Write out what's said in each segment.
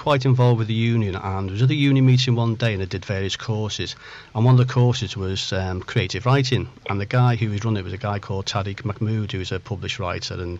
quite involved with the union, and I was at the union meeting one day, and I did various courses, and one of the courses was creative writing, and the guy who was running it was a guy called Tariq Mahmood, who was a published writer, and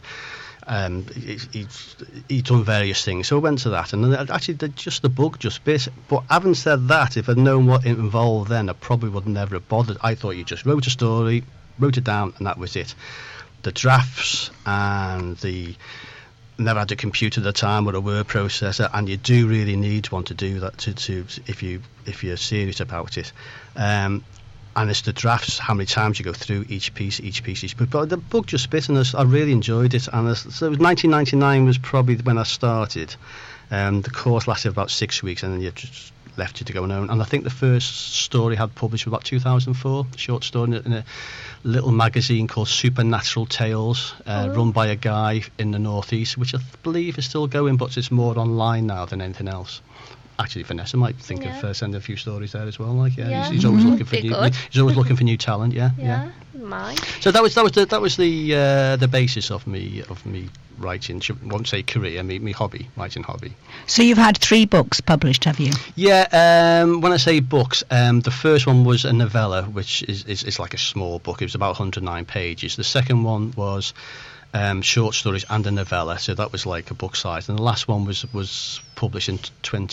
he'd done various things. So I went to that, and actually the book just bit. But having said that, if I'd known what it involved then, I probably would never have bothered. I thought you just wrote a story, wrote it down, and that was it. The drafts and never had a computer at the time or a word processor, and you do really need one to do that to if you're serious about it. And it's the drafts, how many times you go through each piece. But the book just bit, and I really enjoyed it. And so 1999 was probably when I started. The course lasted about 6 weeks, and then you just left you to go on own. And I think the first story I had published was about 2004, a short story in a little magazine called Supernatural Tales, run by a guy in the northeast, which I believe is still going, but it's more online now than anything else. Actually, Vanessa might think of sending a few stories there as well. He's always looking for he's always looking for new talent. Yeah. Mine. So that was the basis of me writing. I won't say career, me hobby, writing hobby. So you've had 3 books published, have you? Yeah. When I say books, the first one was a novella, which is like a small book. It was about 109 pages. The second one was short stories and a novella, so that was like a book size, and the last one was published in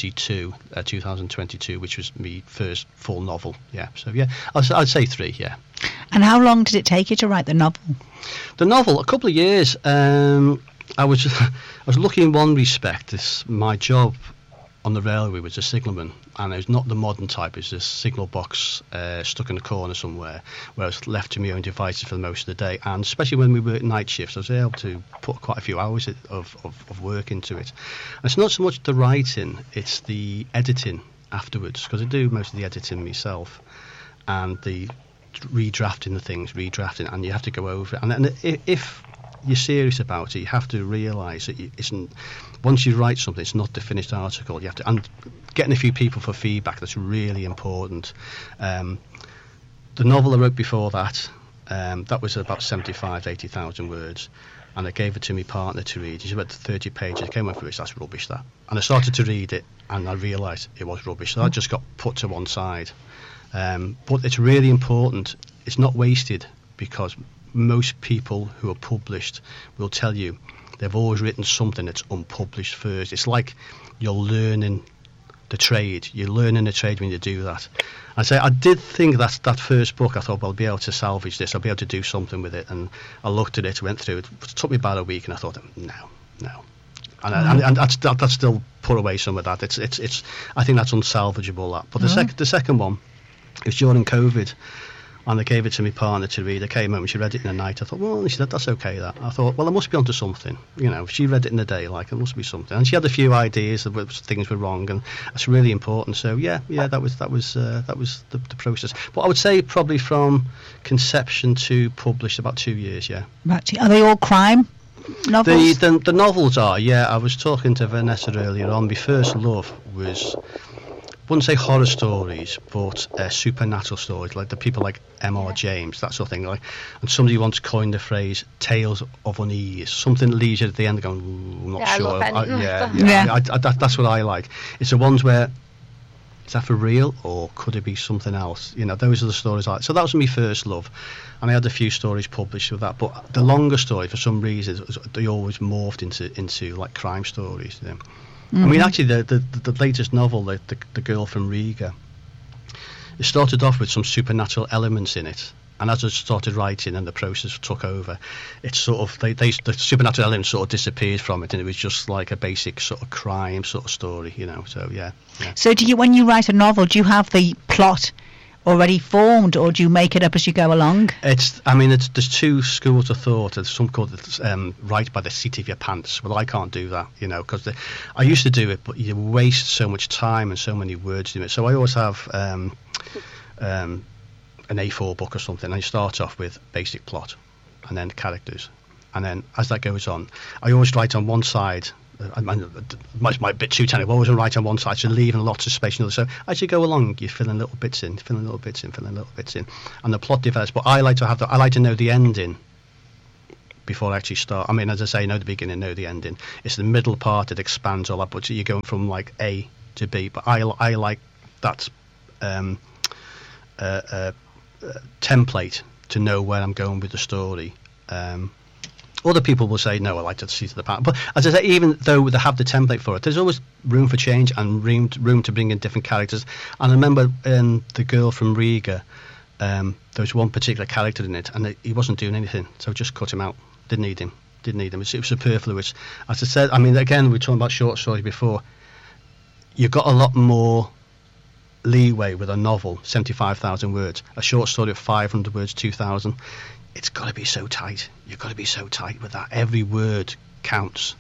2022, which was me first full novel. I'd say 3. And how long did it take you to write the novel? The novel, a couple of years. I was lucky in one respect. My job on the railway was a signalman, and it was not the modern type. It was a signal box stuck in a corner somewhere, where I was left to my own devices for most of the day. And especially when we worked night shifts, I was able to put quite a few hours of work into it. And it's not so much the writing, it's the editing afterwards, because I do most of the editing myself, and the redrafting and you have to go over it. And if you're serious about it, you have to realise that once you write something, it's not the finished article. You have to, and getting a few people for feedback, that's really important. The novel I wrote before that was about 80,000 words, and I gave it to my partner to read. She read 30 pages, came over it, that's rubbish, that. And I started to read it, and I realised it was rubbish, so that just got put to one side. But it's really important, it's not wasted, because most people who are published will tell you they've always written something that's unpublished first. It's like you're learning the trade. You're learning the trade when you do that. I did think that first book, I thought, well, I'll be able to salvage this. I'll be able to do something with it. And I looked at it, went through it. It took me about a week, and I thought, no. And I'd still put away some of that. It's I think that's unsalvageable. That. But the second one, it was during COVID. And I gave it to my partner to read. I came home and she read it in the night. I thought, well, she said, that's okay, that. I thought, well, I must be onto something. If she read it in the day, it must be something. And she had a few ideas of things were wrong, and that's really important. So, that was the process. But I would say probably from conception to published about 2 years, Right. Are they all crime novels? The novels are, I was talking to Vanessa earlier on. My first love was, I wouldn't say horror stories, but supernatural stories, like the people like M.R. James, that sort of thing. And somebody once coined the phrase "tales of unease," something that leaves you at the end going, "I'm not sure." That's what I like. It's the ones where, is that for real, or could it be something else? Those are the stories I like. So that was my first love, and I had a few stories published with that. But the longer story, for some reason, they always morphed into like crime stories. I mean, actually, the latest novel, the Girl from Riga, it started off with some supernatural elements in it, and as I started writing and the process took over, it's sort of the supernatural elements sort of disappeared from it, and it was just like a basic sort of crime sort of story, So So when you write a novel, do you have the plot already formed, or do you make it up as you go along? There's 2 schools of thought. There's some called write by the seat of your pants. Well, I can't do that, because I used to do it, but you waste so much time and so many words in it. So I always have an A4 book or something, and I start off with basic plot, and then characters, and then as that goes on, I always write on one side. It might be a bit too technical. I always write on one side, so leaving lots of space. So as you go along, you're filling little bits in, and the plot develops. But I like to know the ending before I actually start. I mean, as I say, know the beginning, know the ending. It's the middle part that expands all that, but you're going from like A to B. But I like that template to know where I'm going with the story. Other people will say, no, I like to see to the part. But as I say, even though they have the template for it, there's always room for change and room to bring in different characters. And I remember The Girl from Riga, there was one particular character in it, and he wasn't doing anything, so just cut him out. Didn't need him. It was superfluous. As I said, I mean, again, we were talking about short stories before. You've got a lot more leeway with a novel, 75,000 words. A short story of 500 words, 2,000. It's got to be so tight. You've got to be so tight with that. Every word counts.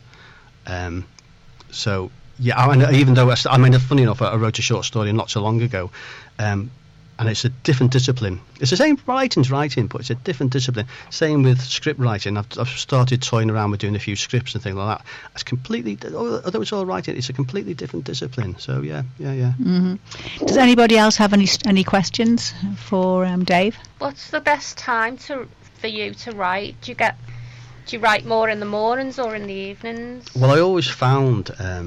So, yeah, I mean, even though, I mean, funny enough, I wrote a short story not so long ago, and it's a different discipline. It's the same writing, but it's a different discipline. Same with script writing. I've started toying around with doing a few scripts and things like that. It's completely, although it's all writing, it's a completely different discipline. So, yeah. Mm-hmm. Does anybody else have any questions for Dave? What's the best time for you to write? Do you write more in the mornings or in the evenings? Well, I always found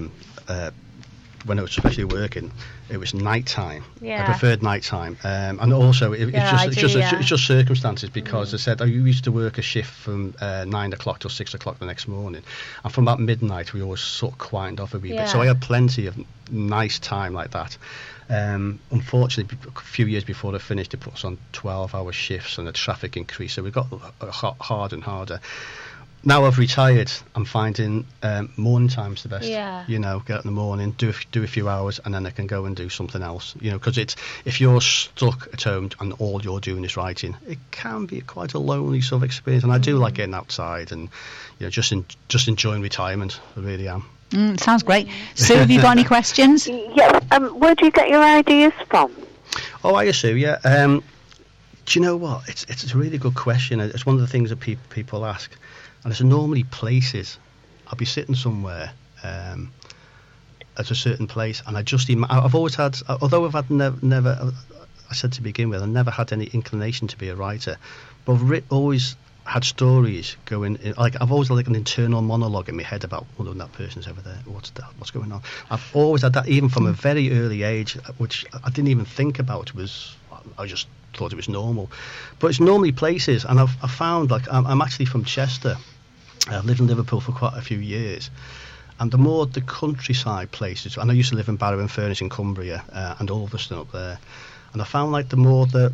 when I was especially working, it was night time. Yeah. I preferred night time, and also it's just circumstances, because I said I used to work a shift from 9 o'clock till 6 o'clock the next morning, and from about midnight we always sort of quietened off a wee bit. So I had plenty of nice time like that. Unfortunately, a few years before I finished, they put us on 12-hour shifts, and the traffic increased, so we got harder and harder. Now I've retired, I'm finding morning time's the best. Yeah. You know, get up in the morning, do a few hours, and then I can go and do something else. You know, because if you're stuck at home and all you're doing is writing, it can be quite a lonely sort of experience. And I do like getting outside and, you know, just enjoying retirement. I really am. Sounds great. Sue, have you got any questions? Yes. Where do you get your ideas from? Oh, I Sue. Yeah. Do you know what? It's a really good question. It's one of the things that people ask. And it's normally places. I'll be sitting somewhere at a certain place, and I've always had, although I've had never, I said to begin with, I never had any inclination to be a writer, but I've always had stories going in, like I've always had like an internal monologue in my head about, well, that person's over there, what's going on. I've always had that, even from a very early age, which I didn't even think about. I just thought it was normal, but it's normally places. And I've found, like, I'm actually from Chester. I've lived in Liverpool for quite a few years, and the more the countryside places, and I used to live in Barrow-in-Furness in Cumbria, and Ulverston up there, and I found like the more the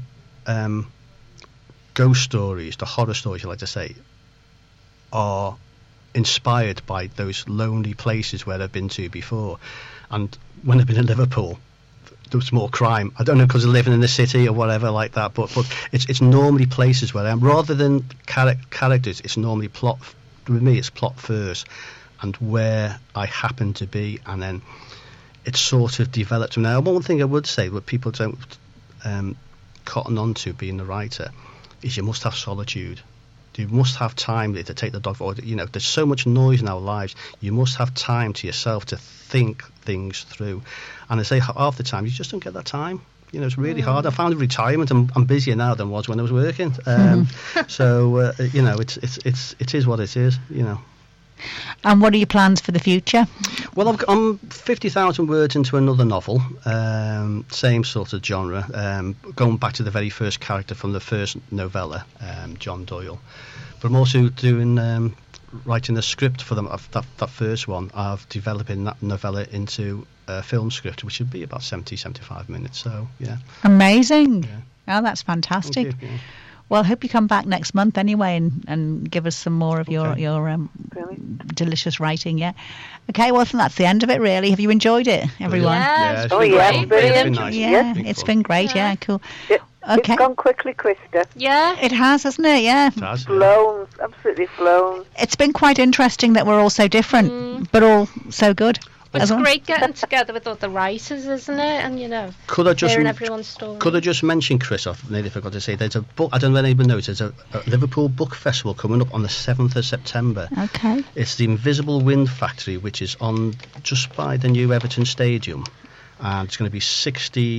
ghost stories, the horror stories, you like to say, are inspired by those lonely places where I've been to before. And when I've been in Liverpool, there was more crime. I don't know, because of living in the city or whatever like that, but it's normally places where I am, rather than characters. It's normally plot. With me, it's plot first, and where I happen to be, and then it's sort of developed. Now, one thing I would say, what people don't cotton on to being a writer, is you must have solitude. You must have time to take the dog for, you know, there's so much noise in our lives. You must have time to yourself to think things through. And I say half the time, you just don't get that time. You know, it's really hard. I found in retirement, I'm busier now than I was when I was working. So, you know, it is what it is, you know. And what are your plans for the future? Well, I'm 50,000 words into another novel, same sort of genre, going back to the very first character from the first novella, John Doyle. But I'm also doing writing a script for them. That first one, I've developing that novella into a film script, which would be about 75 minutes. So, yeah. Amazing. Yeah. Oh, that's fantastic. Thank you, yeah. Well, I hope you come back next month anyway and give us some more of your delicious writing, yeah. Okay, well, I think that's the end of it, really. Have you enjoyed it, everyone? Yeah, brilliant. Nice. Yeah, it's been great, yeah, cool. Okay. It's gone quickly, Krista. Yeah. It has, hasn't it? Yeah. It has, yeah. Flown, absolutely flown. It's been quite interesting that we're all so different, but all so good. But it's great getting together with other writers, isn't it? And, you know, hearing everyone's story. Could I just mention, Chris, I nearly forgot to say, there's a book, I don't know if anyone knows, there's a Liverpool Book Festival coming up on the 7th of September. Okay. It's the Invisible Wind Factory, which is on just by the new Everton Stadium. And it's going to be 60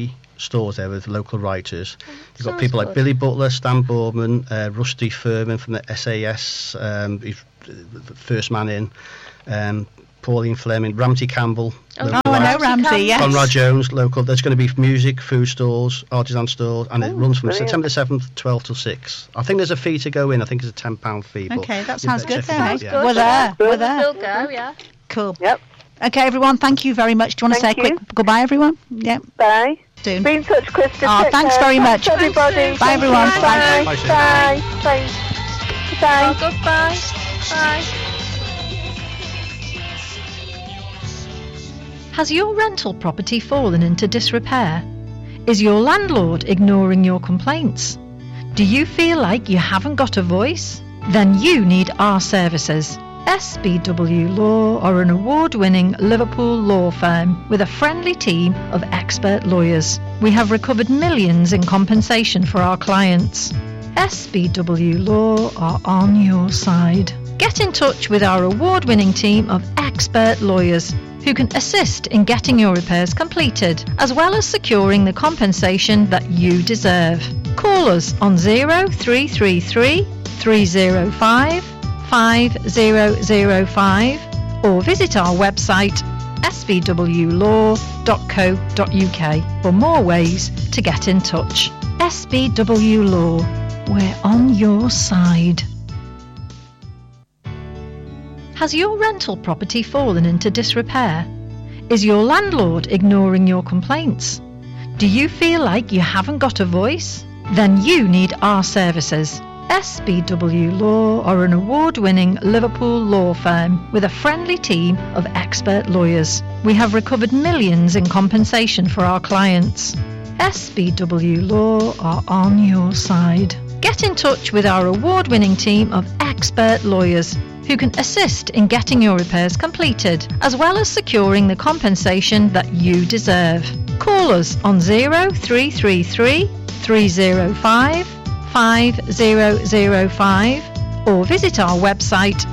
stores there with local writers. You've got Sounds people like good. Billy Butler, Stan Boardman, Rusty Furman from the SAS, he's the first man in, Pauline Fleming, Ramsey Campbell. Oh, local Oh, I know writer, Ramsey, yes. Conrad Jones, local. There's going to be music, food stalls, artisan stores, and it runs from brilliant. September the 7th, 12 till 6. I think there's a fee to go in. I think it's a £10 fee. but Okay, that you sounds better good check it then. out, Sounds yeah. good. We're there. We're there. We'll go, yeah. Cool. Yep. Okay, everyone, thank you very much. Do you want to say Thank a you. quick goodbye, everyone? Yeah, Bye. soon. Be in touch, Krista. Oh, Take thanks care. very much. Thanks, everybody. Bye, everyone. Bye. Bye. Bye, Sue. Bye. Bye. Bye. Oh, goodbye. Bye. Has your rental property fallen into disrepair? Is your landlord ignoring your complaints? Do you feel like you haven't got a voice? Then you need our services. SBW Law are an award-winning Liverpool law firm with a friendly team of expert lawyers. We have recovered millions in compensation for our clients. SBW Law are on your side. Get in touch with our award-winning team of expert lawyers who can assist in getting your repairs completed, as well as securing the compensation that you deserve. Call us on 0333 305 5005 or visit our website svwlaw.co.uk for more ways to get in touch. SBW Law, we're on your side. Has your rental property fallen into disrepair? Is your landlord ignoring your complaints? Do you feel like you haven't got a voice? Then you need our services. SBW Law are an award-winning Liverpool law firm with a friendly team of expert lawyers. We have recovered millions in compensation for our clients. SBW Law are on your side. Get in touch with our award-winning team of expert lawyers who can assist in getting your repairs completed, as well as securing the compensation that you deserve. Call us on 0333 305 5005 or visit our website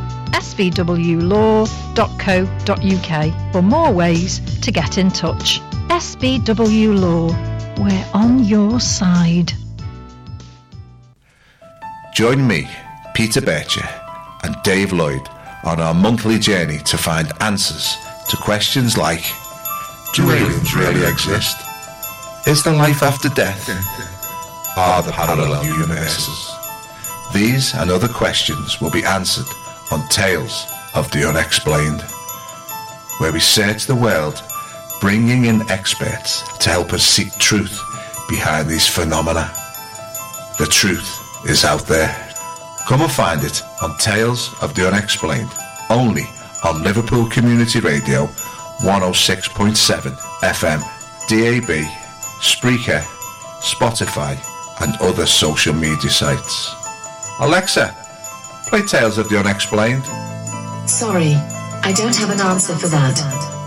svwlaw.co.uk for more ways to get in touch. SBW Law, we're on your side. Join me, Peter Bircher, and Dave Lloyd on our monthly journey to find answers to questions like: do aliens really exist? Is there life after death? Are there parallel universes? These and other questions will be answered on Tales of the Unexplained, where we search the world, bringing in experts to help us seek truth behind these phenomena. The truth is out there. Come and find it on Tales of the Unexplained, only on Liverpool Community Radio 106.7 FM, DAB, Spreaker, Spotify and other social media sites. Alexa, play Tales of the Unexplained. Sorry, I don't have an answer for that.